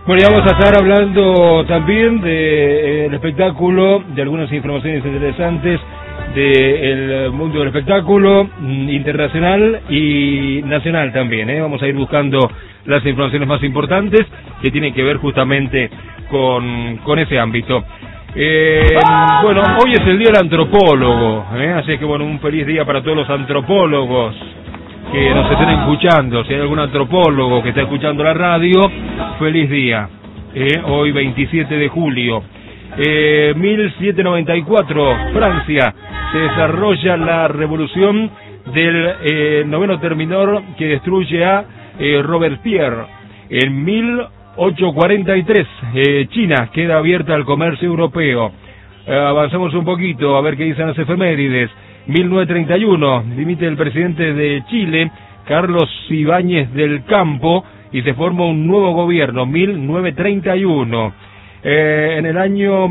Bueno, y vamos a estar hablando también del espectáculo, de algunas informaciones interesantes del mundo del espectáculo internacional y nacional también, ¿eh? Vamos a ir buscando las informaciones más importantes que tienen que ver justamente con ese ámbito. Bueno, hoy es el Día del Antropólogo, así que bueno, un feliz día para todos los antropólogos que nos estén escuchando. Si hay algún antropólogo que está escuchando la radio, feliz día. Hoy 27 de julio. 1794, Francia, se desarrolla la revolución del noveno terminador que destruye a Robespierre. En 1843, China queda abierta al comercio europeo. Avanzamos un poquito a ver qué dicen las efemérides. 1931, dimite el presidente de Chile, Carlos Ibáñez del Campo, y se forma un nuevo gobierno, 1931. En el año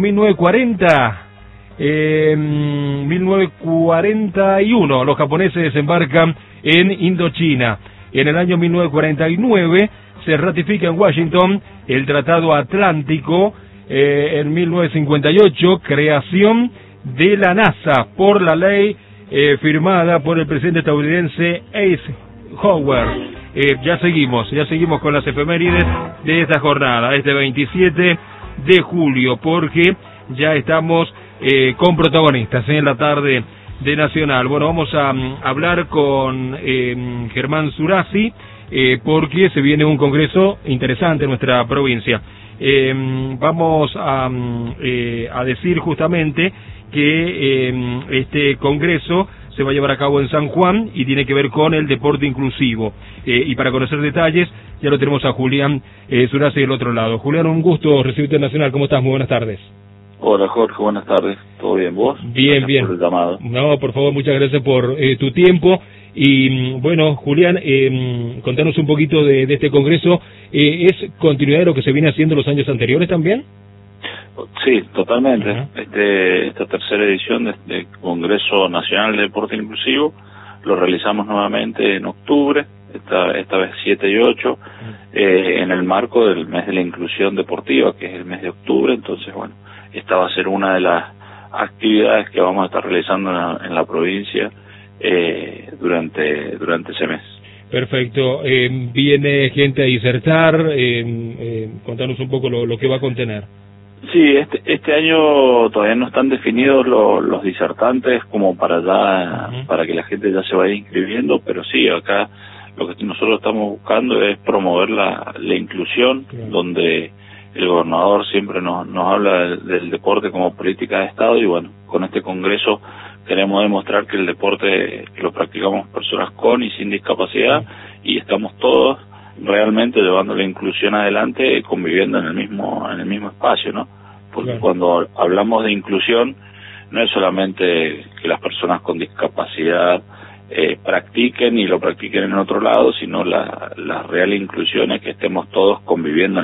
1941, los japoneses desembarcan en Indochina. En el año 1949, se ratifica en Washington el Tratado Atlántico. En 1958, creación de la NASA por la ley firmada por el presidente estadounidense Eisenhower. Ya seguimos con las efemérides de esta jornada, este 27 de julio, porque ya estamos con protagonistas en la tarde de Nacional. Bueno, vamos a hablar con Germán Surazzi, porque se viene un congreso interesante en nuestra provincia. Vamos a decir justamente que este congreso se va a llevar a cabo en San Juan y tiene que ver con el deporte inclusivo. Y para conocer detalles, ya lo tenemos a Julián Surazzi del otro lado. Julián, un gusto recibirte en Nacional. ¿Cómo estás? Muy buenas tardes. Hola Jorge, buenas tardes. ¿Todo bien? ¿Vos? Bien, gracias bien. Por el llamado. No, por favor, muchas gracias por tu tiempo. Y bueno, Julián, contanos un poquito de este congreso. ¿Es continuidad de lo que se viene haciendo los años anteriores también? Sí, totalmente. Esta tercera edición de este Congreso Nacional de Deporte Inclusivo lo realizamos nuevamente en octubre, esta vez 7 y 8, en el marco del mes de la inclusión deportiva, que es el mes de octubre. Entonces, bueno, esta va a ser una de las actividades que vamos a estar realizando en la provincia durante ese mes. Perfecto. ¿Viene gente a disertar? Contanos un poco lo que va a contener. Sí, este año todavía no están definidos los disertantes como para que la gente ya se vaya inscribiendo, pero sí, acá lo que nosotros estamos buscando es promover la inclusión, donde el gobernador siempre nos habla del deporte como política de Estado, y bueno, con este congreso queremos demostrar que el deporte lo practicamos personas con y sin discapacidad, y estamos todos realmente llevando la inclusión adelante, conviviendo en el mismo espacio, ¿no? Porque cuando hablamos de inclusión, no es solamente que las personas con discapacidad practiquen y lo practiquen en otro lado, sino la real inclusión es que estemos todos conviviendo